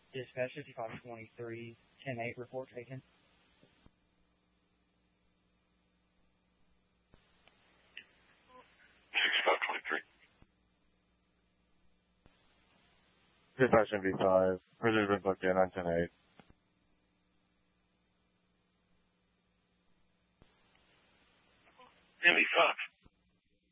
Dispatch 5523, 10-8, report taken. 6523. Dispatch MV5. Prisoner's been booked in on 10-8. MV5.